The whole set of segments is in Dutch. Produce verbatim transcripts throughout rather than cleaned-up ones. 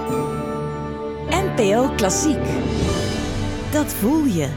N P O Klassiek. Dat voel je.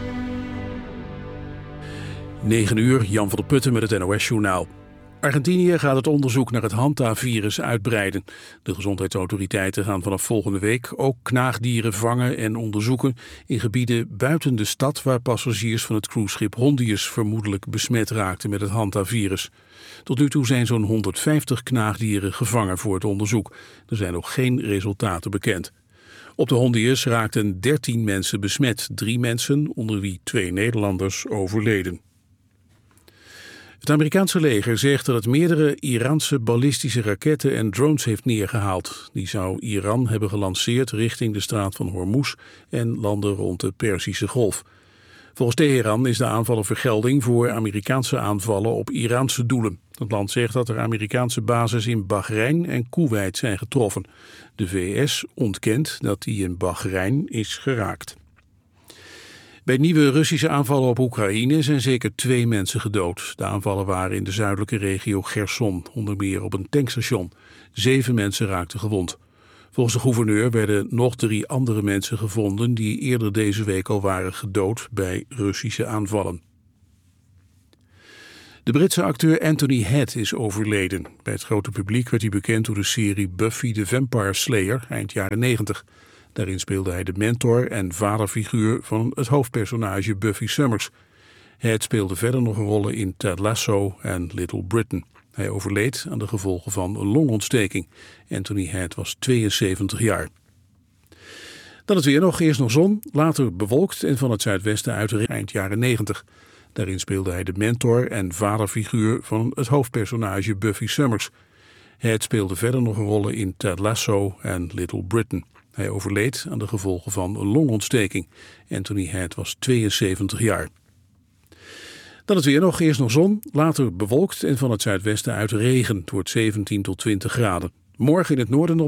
negen uur, Jan van der Putten met het N O S-journaal. Argentinië gaat het onderzoek naar het Hanta-virus uitbreiden. De gezondheidsautoriteiten gaan vanaf volgende week ook knaagdieren vangen en onderzoeken in gebieden buiten de stad waar passagiers van het cruiseschip Hondius vermoedelijk besmet raakten met het Hanta-virus. Tot nu toe zijn zo'n honderdvijftig knaagdieren gevangen voor het onderzoek. Er zijn nog geen resultaten bekend. Op de Hondius raakten dertien mensen besmet, drie mensen, onder wie twee Nederlanders, overleden. Het Amerikaanse leger zegt dat het meerdere Iraanse ballistische raketten en drones heeft neergehaald. Die zou Iran hebben gelanceerd richting de straat van Hormuz en landen rond de Perzische Golf. Volgens Teheran is de aanval een vergelding voor Amerikaanse aanvallen op Iraanse doelen. Het land zegt dat er Amerikaanse bases in Bahrein en Koeweit zijn getroffen. De V S ontkent dat die in Bahrein is geraakt. Bij nieuwe Russische aanvallen op Oekraïne zijn zeker twee mensen gedood. De aanvallen waren in de zuidelijke regio Gerson, onder meer op een tankstation. Zeven mensen raakten gewond. Volgens de gouverneur werden nog drie andere mensen gevonden die eerder deze week al waren gedood bij Russische aanvallen. De Britse acteur Anthony Head is overleden. Bij het grote publiek werd hij bekend door de serie Buffy the Vampire Slayer eind jaren negentig. Daarin speelde hij de mentor en vaderfiguur van het hoofdpersonage Buffy Summers. Head speelde verder nog rollen in Ted Lasso en Little Britain. Hij overleed aan de gevolgen van een longontsteking. Anthony Head was tweeënzeventig jaar. Dan het weer nog, eerst nog zon, later bewolkt en van het zuidwesten uit eind jaren negentig. Daarin speelde hij de mentor en vaderfiguur van het hoofdpersonage Buffy Summers. Head speelde verder nog rollen in Ted Lasso en Little Britain. Hij overleed aan de gevolgen van een longontsteking. Anthony Head was tweeënzeventig jaar. Dan het weer nog, eerst nog zon, later bewolkt en van het zuidwesten uit regen. Het wordt zeventien tot twintig graden. Morgen in het noorden nog